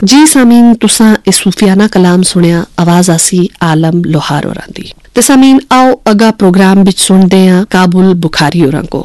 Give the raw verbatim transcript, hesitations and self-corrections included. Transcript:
जी सामीन तुसां इस सूफियाना कलाम सुनिया आवाज आसी आलम लोहार होरां दी। ते सामीन आओ अगा प्रोग्राम बिच सुनदे आं काबुल बुखारी होरां को।